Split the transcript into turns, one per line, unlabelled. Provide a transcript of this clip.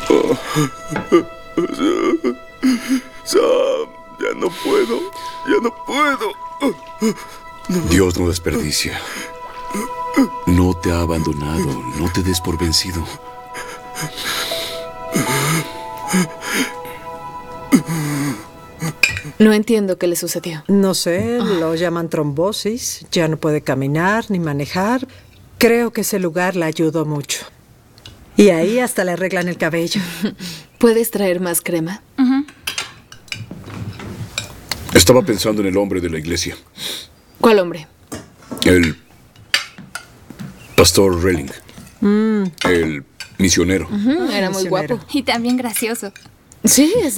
Sam, ya no puedo.
Dios no desperdicia. No te ha abandonado. No te des por vencido.
No entiendo qué le sucedió.
No sé, lo llaman trombosis. Ya no puede caminar ni manejar. Creo que ese lugar la ayudó mucho. Y ahí hasta le arreglan el cabello.
¿Puedes traer más crema?
Estaba pensando en el hombre de la iglesia.
¿Cuál hombre?
El pastor Relling. El misionero.
Era muy
Misionero.
guapo.
Y también gracioso.
Sí, es